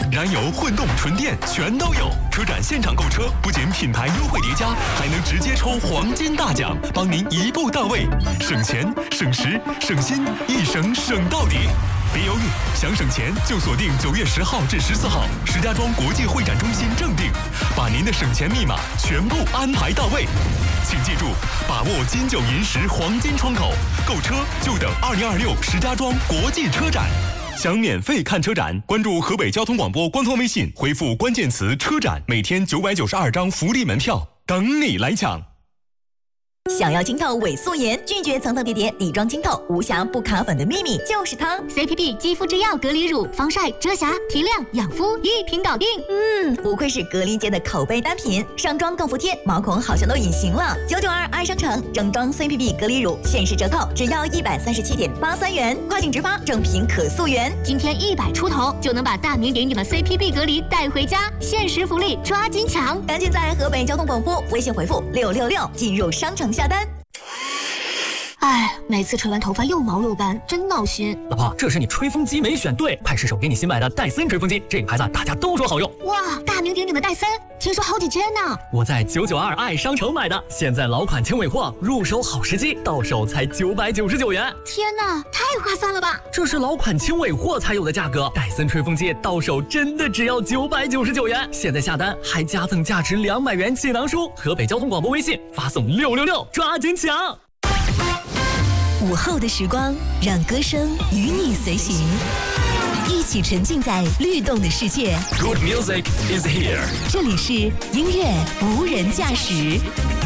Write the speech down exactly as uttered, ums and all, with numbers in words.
燃油、混动、纯电全都有。车展现场购车，不仅品牌优惠叠加，还能直接抽黄金大奖，帮您一步到位，省钱、省时、省心，一省省到底。别犹豫，想省钱就锁定九月十号至十四号，石家庄国际会展中心正定，把您的省钱密码全部安排到位。请记住，把握金九银十黄金窗口，购车就等二零二六石家庄国际车展。想免费看车展，关注河北交通广播官方微信，回复关键词“车展”，每天九百九十二张福利门票等你来抢。 想要清透伪素颜，拒绝层层叠叠底妆清透，无瑕不卡粉的秘密就是它 C P P 肌肤之钥隔离乳，防晒、遮瑕、提亮、养肤一瓶搞定。 嗯，不愧是隔离界的口碑单品，上妆更服帖，毛孔好像都隐形了。九九二爱商城正装 C P P 隔离乳限时折扣，只要一百三十七点八三元，快警直发，正品可溯源。 今天一百出头就能把大名鼎鼎的 C P P 隔离带回家，限时福利抓紧抢！ 赶紧在河北交通广播微信回复六六六进入商城下单。 哎，每次吹完头发又毛又干，真闹心。 老婆，这是你吹风机没选对，快试手给你新买的戴森吹风机，这个牌子大家都说好用。 哇，大名鼎鼎的戴森，听说好几千呢。 我在九九二爱商城买的，现在老款轻尾货，入手好时机，到手才九百九十九元。 天哪，太划算了吧！ 这是老款轻尾货才有的价格，戴森吹风机到手真的只要九百九十九元。现在下单还加赠价值两百元气囊书，河北交通广播微信发送六六六，抓紧抢！ 午后的时光，让歌声与你随行，一起沉浸在律动的世界。 Good music is here。 这里是音乐无人驾驶。